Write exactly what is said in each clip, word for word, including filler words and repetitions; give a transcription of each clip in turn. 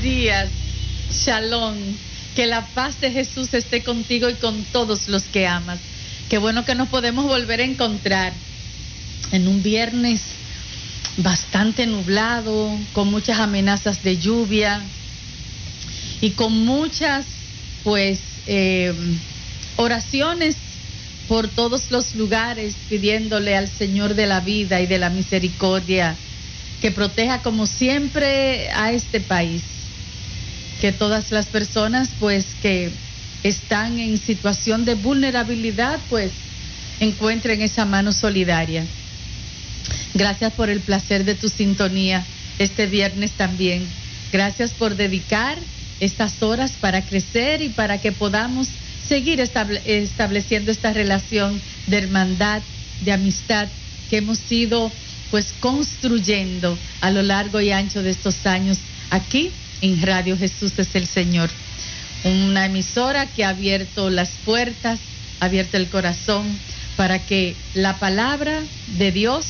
días. Shalom. Que la paz de Jesús esté contigo y con todos los que amas. Qué bueno que nos podemos volver a encontrar en un viernes bastante nublado, con muchas amenazas de lluvia y con muchas, pues, eh, oraciones por todos los lugares, pidiéndole al Señor de la vida y de la misericordia que proteja como siempre a este país, que todas las personas pues que están en situación de vulnerabilidad pues encuentren esa mano solidaria. Gracias por el placer de tu sintonía este viernes también. Gracias por dedicar estas horas para crecer y para que podamos seguir estable, estableciendo esta relación de hermandad, de amistad que hemos ido pues construyendo a lo largo y ancho de estos años aquí en Radio Jesús es el Señor. Una emisora que ha abierto las puertas, ha abierto el corazón para que la palabra de Dios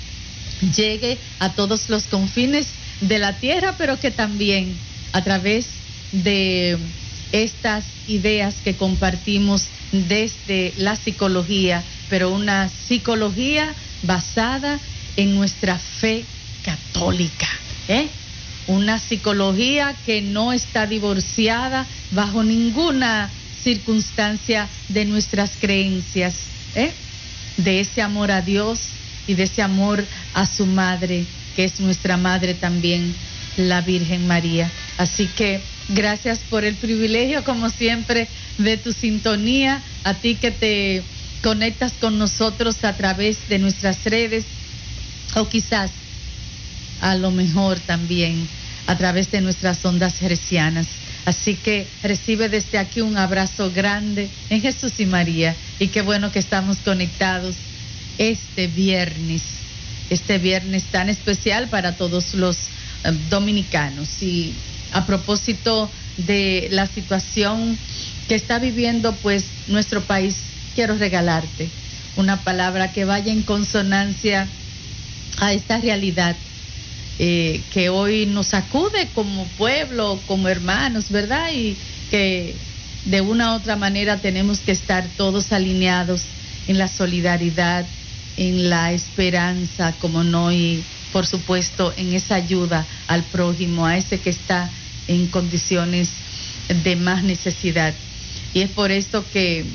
llegue a todos los confines de la tierra, pero que también a través de estas ideas que compartimos desde la psicología, pero una psicología basada en nuestra fe católica, ¿eh? Una psicología que no está divorciada bajo ninguna circunstancia de nuestras creencias, ¿eh? De ese amor a Dios y de ese amor a su madre, que es nuestra madre también, la Virgen María. Así que gracias por el privilegio, como siempre, de tu sintonía, a ti que te conectas con nosotros a través de nuestras redes, o quizás a lo mejor también a través de nuestras ondas hercianas. Así que recibe desde aquí un abrazo grande en Jesús y María, y qué bueno que estamos conectados este viernes, este viernes tan especial para todos los eh, dominicanos. Y a propósito de la situación que está viviendo pues nuestro país, quiero regalarte una palabra que vaya en consonancia a esta realidad eh, que hoy nos sacude como pueblo, como hermanos, ¿verdad? Y que de una u otra manera tenemos que estar todos alineados en la solidaridad, en la esperanza, como no, y por supuesto en esa ayuda al prójimo, a ese que está en condiciones de más necesidad. Y es por esto que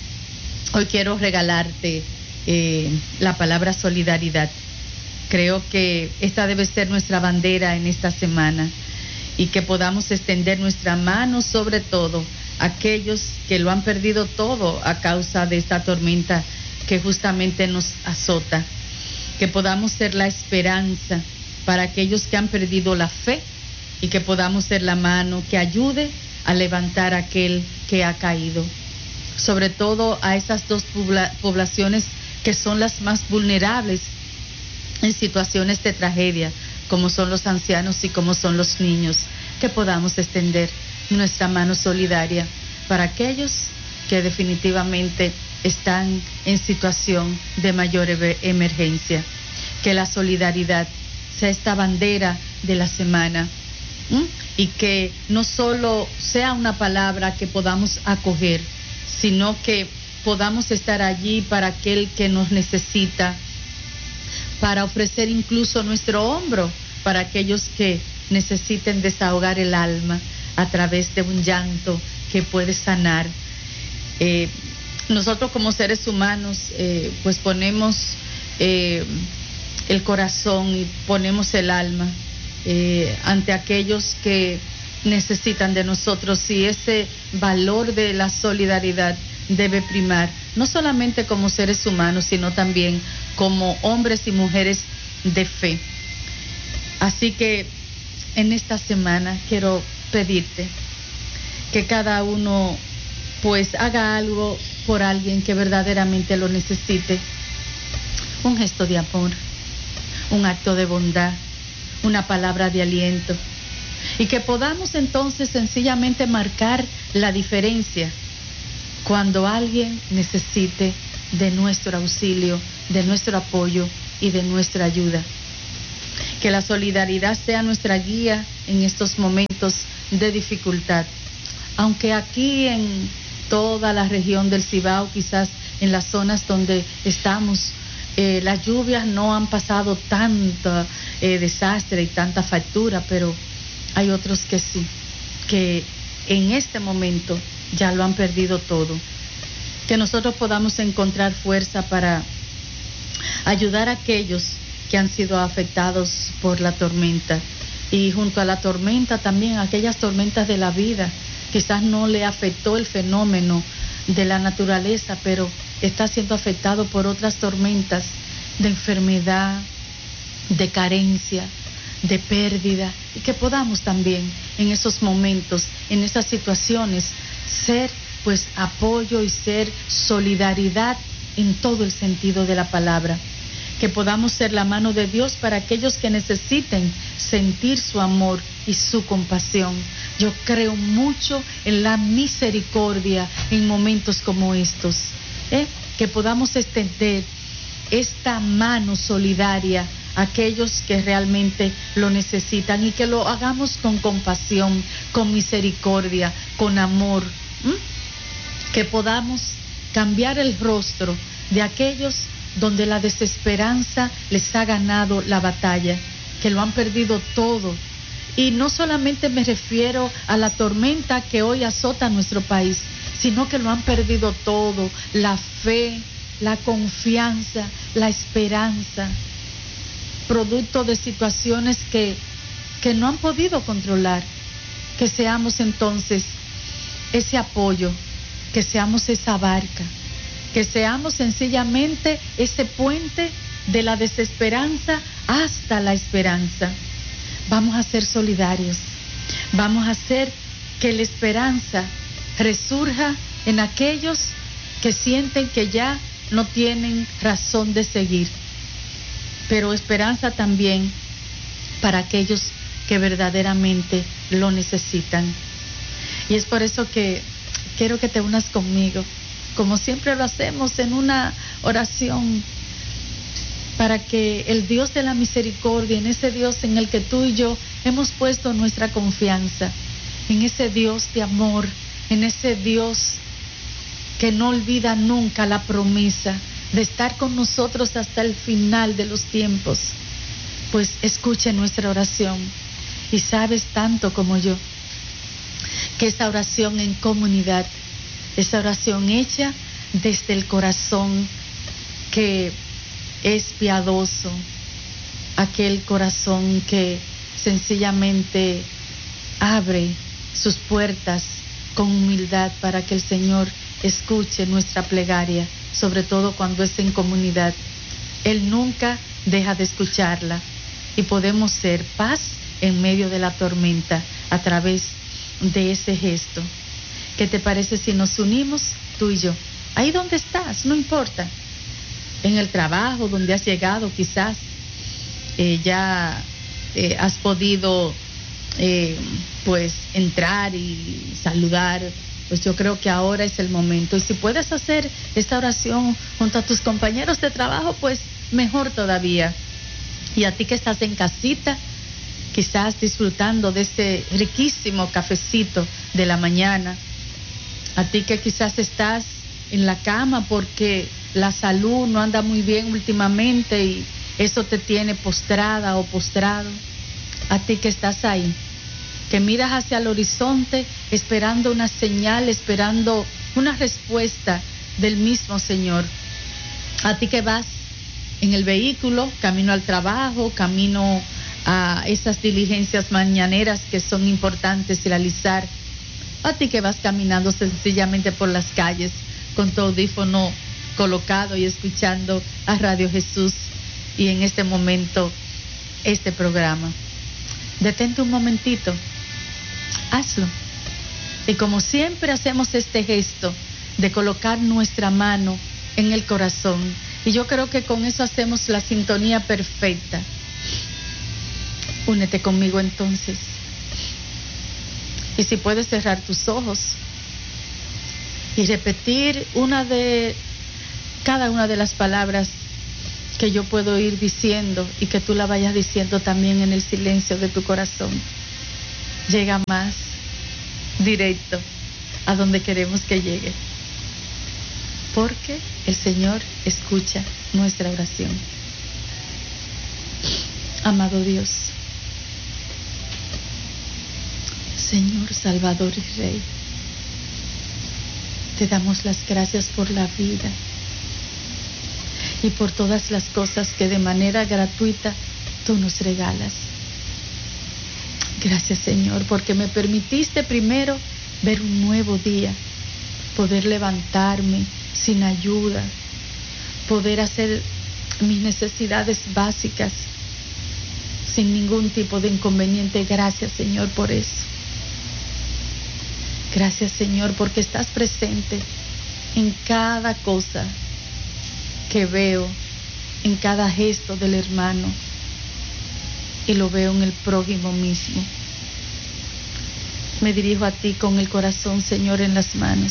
hoy quiero regalarte eh, la palabra solidaridad. Creo que esta debe ser nuestra bandera en esta semana, y que podamos extender nuestra mano sobre todo a aquellos que lo han perdido todo a causa de esta tormenta que justamente nos azota. Que podamos ser la esperanza para aquellos que han perdido la fe, y que podamos ser la mano que ayude a levantar a aquel que ha caído. Sobre todo a esas dos pobla- poblaciones que son las más vulnerables en situaciones de tragedia, como son los ancianos y como son los niños. Que podamos extender nuestra mano solidaria para aquellos que definitivamente están en situación de mayor emergencia. Que la solidaridad sea esta bandera de la semana, ¿m? Y que no solo sea una palabra que podamos acoger, sino que podamos estar allí para aquel que nos necesita, para ofrecer incluso nuestro hombro para aquellos que necesiten desahogar el alma a través de un llanto que puede sanar. Eh, nosotros como seres humanos eh, pues ponemos eh, el corazón y ponemos el alma eh, ante aquellos que necesitan de nosotros, y ese valor de la solidaridad debe primar, no solamente como seres humanos, sino también como hombres y mujeres de fe. Así que en esta semana quiero pedirte que cada uno pues haga algo por alguien que verdaderamente lo necesite. Un gesto de amor, un acto de bondad, una palabra de aliento, y que podamos entonces sencillamente marcar la diferencia cuando alguien necesite de nuestro auxilio, de nuestro apoyo y de nuestra ayuda. Que la solidaridad sea nuestra guía en estos momentos de dificultad. Aunque aquí en toda la región del Cibao, quizás en las zonas donde estamos, eh, las lluvias no han pasado tanto eh, desastre y tanta factura, pero hay otros que sí, que en este momento ya lo han perdido todo. Que nosotros podamos encontrar fuerza para ayudar a aquellos que han sido afectados por la tormenta, y junto a la tormenta también aquellas tormentas de la vida. Quizás no le afectó el fenómeno de la naturaleza, pero está siendo afectado por otras tormentas de enfermedad, de carencia, de pérdida, y que podamos también en esos momentos, en esas situaciones, ser pues apoyo y ser solidaridad en todo el sentido de la palabra. Que podamos ser la mano de Dios para aquellos que necesiten sentir su amor y su compasión. Yo creo mucho en la misericordia en momentos como estos, ¿eh? Que podamos extender esta mano solidaria a aquellos que realmente lo necesitan, y que lo hagamos con compasión, con misericordia, con amor. ¿Mm? Que podamos cambiar el rostro de aquellos donde la desesperanza les ha ganado la batalla, que lo han perdido todo. Y no solamente me refiero a la tormenta que hoy azota nuestro país, sino que lo han perdido todo: la fe, la confianza, la esperanza, producto de situaciones que, que no han podido controlar. Que seamos entonces ese apoyo, que seamos esa barca, que seamos sencillamente ese puente de la desesperanza hasta la esperanza. Vamos a ser solidarios, vamos a hacer que la esperanza resurja en aquellos que sienten que ya no tienen razón de seguir, pero esperanza también para aquellos que verdaderamente lo necesitan. Y es por eso que quiero que te unas conmigo, como siempre lo hacemos, en una oración, para que el Dios de la misericordia, en ese Dios en el que tú y yo hemos puesto nuestra confianza, en ese Dios de amor, en ese Dios que no olvida nunca la promesa de estar con nosotros hasta el final de los tiempos, pues escuche nuestra oración. Y sabes tanto como yo que esa oración en comunidad, esa oración hecha desde el corazón que es piadoso, aquel corazón que sencillamente abre sus puertas con humildad para que el Señor escuche nuestra plegaria, sobre todo cuando es en comunidad. Él nunca deja de escucharla, y podemos ser paz en medio de la tormenta a través de ese gesto. ¿Qué te parece si nos unimos, tú y yo? Ahí donde estás, no importa. En el trabajo donde has llegado, quizás eh, ya eh, has podido eh, pues entrar y saludar. Pues yo creo que ahora es el momento. Y si puedes hacer esta oración junto a tus compañeros de trabajo, pues mejor todavía. Y a ti que estás en casita, quizás disfrutando de este riquísimo cafecito de la mañana, a ti que quizás estás en la cama porque la salud no anda muy bien últimamente y eso te tiene postrada o postrado, a ti que estás ahí, que miras hacia el horizonte esperando una señal, esperando una respuesta del mismo Señor, a ti que vas en el vehículo, camino al trabajo, camino a esas diligencias mañaneras que son importantes realizar, a ti que vas caminando sencillamente por las calles con tu audífono colocado y escuchando a Radio Jesús y en este momento este programa. Detente un momentito, hazlo. Y como siempre hacemos este gesto de colocar nuestra mano en el corazón, y yo creo que con eso hacemos la sintonía perfecta. Únete conmigo entonces. Y si puedes cerrar tus ojos y repetir una de cada una de las palabras que yo puedo ir diciendo y que tú la vayas diciendo también en el silencio de tu corazón. Llega más directo a donde queremos que llegue, porque el Señor escucha nuestra oración. Amado Dios, Señor, Salvador y Rey, te damos las gracias por la vida y por todas las cosas que de manera gratuita tú nos regalas. Gracias, Señor, porque me permitiste primero ver un nuevo día, poder levantarme sin ayuda, poder hacer mis necesidades básicas sin ningún tipo de inconveniente. Gracias, Señor, por eso. Gracias, Señor, porque estás presente en cada cosa que veo, en cada gesto del hermano, y lo veo en el prójimo mismo. Me dirijo a ti con el corazón, Señor, en las manos.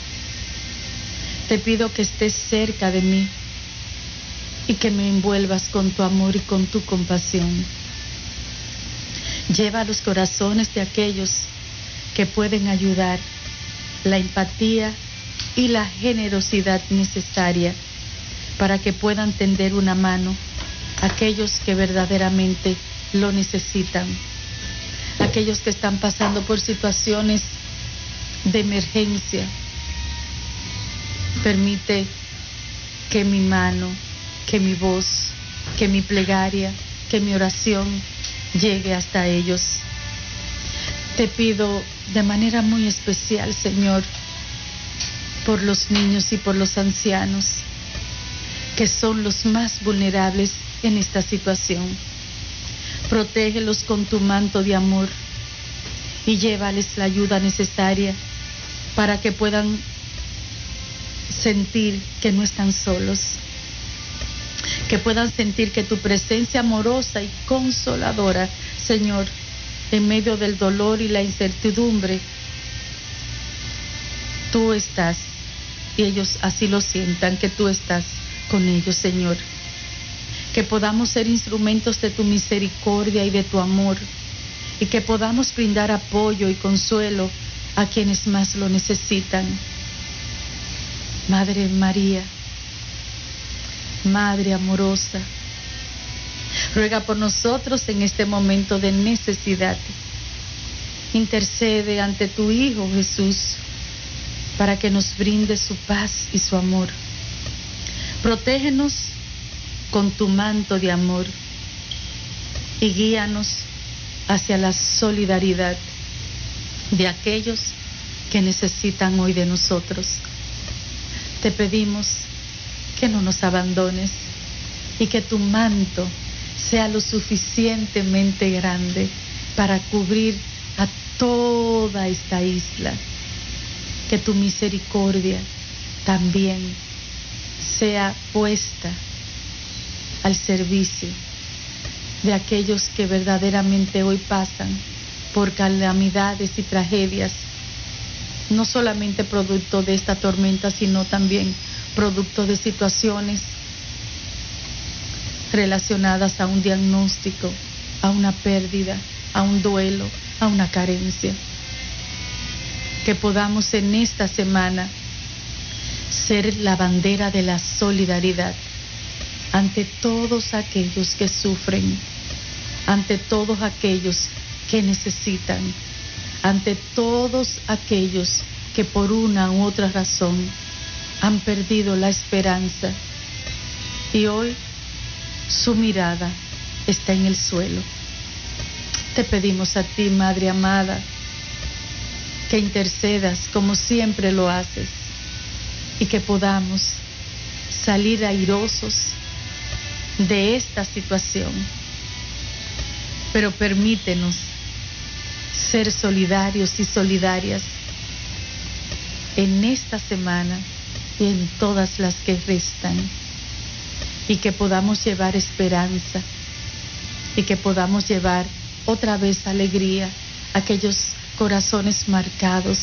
Te pido que estés cerca de mí y que me envuelvas con tu amor y con tu compasión. Lleva a los corazones de aquellos que pueden ayudar, la empatía y la generosidad necesaria para que puedan tender una mano a aquellos que verdaderamente lo necesitan, aquellos que están pasando por situaciones de emergencia. Permite que mi mano, que mi voz, que mi plegaria, que mi oración llegue hasta ellos. Te pido de manera muy especial, Señor, por los niños y por los ancianos, que son los más vulnerables en esta situación. Protégelos con tu manto de amor y llévales la ayuda necesaria para que puedan sentir que no están solos, que puedan sentir que tu presencia amorosa y consoladora, Señor, en medio del dolor y la incertidumbre, tú estás, y ellos así lo sientan, que tú estás con ellos, Señor. Que podamos ser instrumentos de tu misericordia y de tu amor, y que podamos brindar apoyo y consuelo a quienes más lo necesitan. Madre María, Madre amorosa, ruega por nosotros en este momento de necesidad. Intercede ante tu Hijo Jesús para que nos brinde su paz y su amor. Protégenos con tu manto de amor y guíanos hacia la solidaridad de aquellos que necesitan hoy de nosotros. Te pedimos que no nos abandones y que tu manto sea lo suficientemente grande para cubrir a toda esta isla. Que tu misericordia también sea puesta al servicio de aquellos que verdaderamente hoy pasan por calamidades y tragedias, no solamente producto de esta tormenta, sino también producto de situaciones relacionadas a un diagnóstico, a una pérdida, a un duelo, a una carencia. Que podamos en esta semana ser la bandera de la solidaridad ante todos aquellos que sufren, ante todos aquellos que necesitan, ante todos aquellos que por una u otra razón han perdido la esperanza y hoy su mirada está en el suelo. Te pedimos a ti, Madre amada, que intercedas como siempre lo haces y que podamos salir airosos de esta situación. Pero permítenos ser solidarios y solidarias en esta semana y en todas las que restan, y que podamos llevar esperanza y que podamos llevar otra vez alegría a aquellos corazones marcados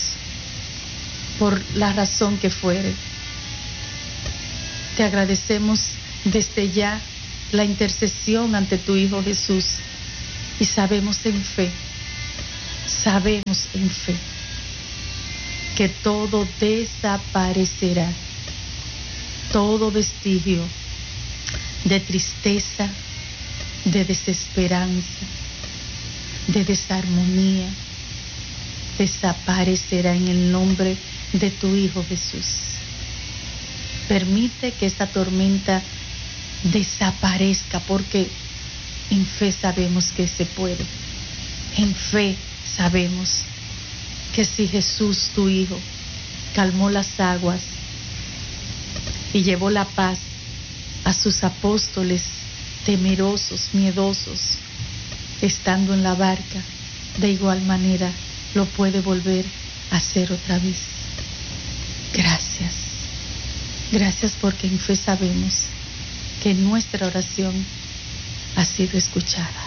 por la razón que fuere. Te agradecemos desde ya la intercesión ante tu Hijo Jesús y sabemos en fe, sabemos en fe que todo desaparecerá, todo vestigio de tristeza, de desesperanza, de desarmonía, desaparecerá en el nombre de tu Hijo Jesús. Permite que esta tormenta desaparezca, porque en fe sabemos que se puede. En fe sabemos que si Jesús, tu Hijo, calmó las aguas y llevó la paz a sus apóstoles temerosos, miedosos, estando en la barca, de igual manera lo puede volver a hacer otra vez. Gracias. Gracias porque en fe sabemos que nuestra oración ha sido escuchada.